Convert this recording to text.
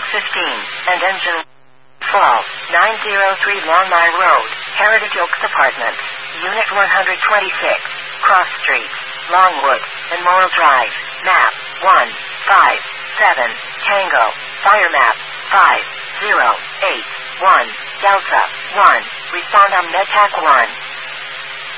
and engine. Fall, 903 Longmire Road, Heritage Oaks Apartments, Unit 126, Cross Street, Longwood, and Morrill Drive, map 157, Tango, fire map 5081, Delta 1, respond on MedTac 1.